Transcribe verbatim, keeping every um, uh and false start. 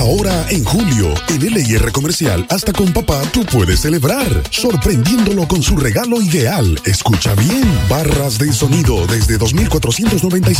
Ahora en julio, en L I R Comercial, hasta con papá tú puedes celebrar, sorprendiéndolo con su regalo ideal. Escucha bien, barras de sonido desde dos mil cuatrocientos noventa y cinco